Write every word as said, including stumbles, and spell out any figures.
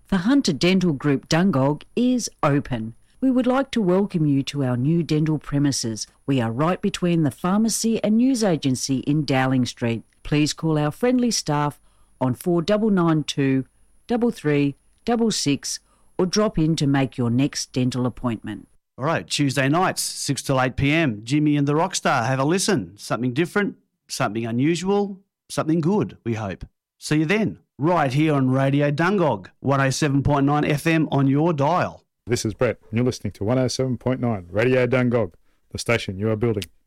The Hunter Dental Group Dungog is open. We would like to welcome you to our new dental premises. We are right between the pharmacy and news agency in Dowling Street. Please call our friendly staff on four nine nine two, three three six six or drop in to make your next dental appointment. All right, Tuesday nights, six till eight p.m, Jimmy and the Rockstar. Have a listen. Something different, something unusual, something good, we hope. See you then, right here on Radio Dungog, one oh seven point nine F M on your dial. This is Brett, and you're listening to one oh seven point nine Radio Dungog, the station you are building.